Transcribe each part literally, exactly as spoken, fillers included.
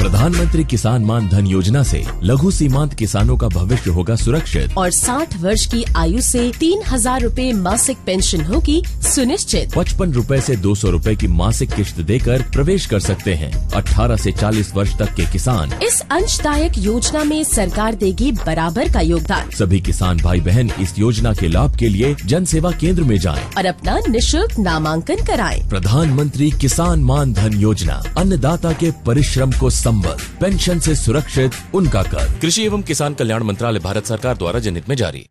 प्रधानमंत्री किसान मान धन योजना से लघु सीमांत किसानों का भविष्य होगा सुरक्षित और साठ वर्ष की आयु से तीन हजार रूपए मासिक पेंशन होगी सुनिश्चित। पचपन रूपए से दो सौ रूपए की मासिक किश्त देकर प्रवेश कर सकते हैं। अठारह से चालीस वर्ष तक के किसान इस अंशदायक योजना में सरकार देगी बराबर का योगदान। सभी किसान भाई बहन इस योजना के लाभ के लिए जन सेवा केंद्र में जाएं और अपना निशुल्क नामांकन कराएं। प्रधानमंत्री किसान मान धन योजना, अन्नदाता के परिश्रम को संबल, पेंशन से सुरक्षित उनका कर। कृषि एवं किसान कल्याण मंत्रालय, भारत सरकार द्वारा जनहित में जारी।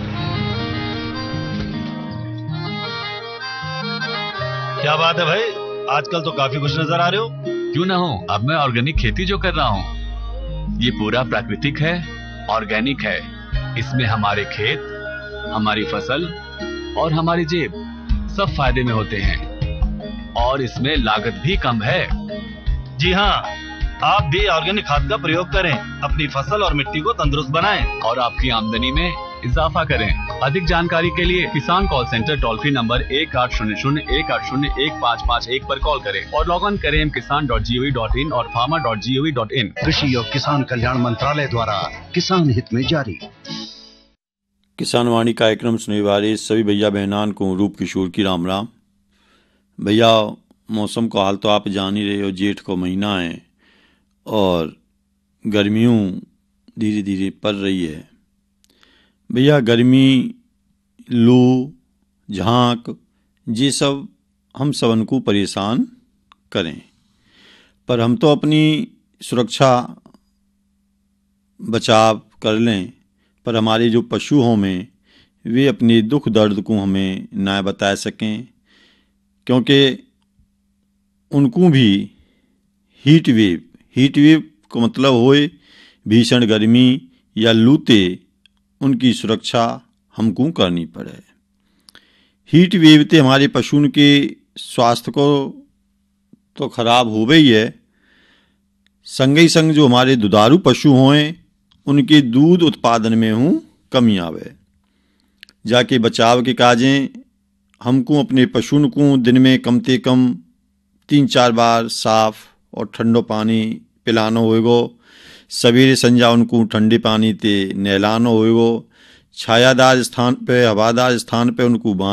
क्या बात है भाई, आजकल तो काफी खुश नजर आ रहे हो। क्यों ना हो, अब मैं ऑर्गेनिक खेती जो कर रहा हूँ ये पूरा प्राकृतिक है, ऑर्गेनिक है। इसमें हमारे खेत, हमारी फसल और हमारी जेब सब फायदे में होते हैं और इसमें लागत भी कम है। जी हाँ, आप भी ऑर्गेनिक खाद का प्रयोग करें, अपनी फसल और मिट्टी को तंदुरुस्त बनाएं और आपकी आमदनी में इजाफा करें। अधिक जानकारी के लिए किसान call centre toll free number एक आठ शून्य शून्य एक आठ शून्य एक पाँच पाँच एक पर कॉल करें और लॉग ऑन करें एम किसान dot G O V dot in और pharma dot G O V dot in. कृषि और किसान कल्याण मंत्रालय द्वारा किसान हित में जारी। किसान वाणी कार्यक्रम सुनने वाले सभी भैया बहनान को रूप किशोर की राम राम। भैया, मौसम का हाल तो आप जान ही रहे हो, जेठ का महीना है और गर्मियों धीरे धीरे पड़ रही है। भैया, गर्मी, लू, झांक ये सब हम सबन को परेशान करें, पर हम तो अपनी सुरक्षा बचाव कर लें, पर हमारे जो पशु हों में वे अपने दुख दर्द को हमें ना बता सकें, क्योंकि उनको भी हीट वेव हीट वेव का मतलब होए भीषण गर्मी या लूते उनकी सुरक्षा हमको करनी पड़े। हीट वेव ते हमारे पशुओं के स्वास्थ्य को तो खराब हो गई है, संग ही संग जो हमारे दुधारू पशु हों उनके दूध उत्पादन में हूँ कमी आवे। जाके बचाव के काजें हमको अपने पशुओं को दिन में कम से कम तीन चार बार साफ और ठंडो पानी पिलानो होएगो। सवेरे संजा उनको ठंडे पानी ते नहलानो होएगो। छायादार स्थान पे, हवादार स्थान पे उनको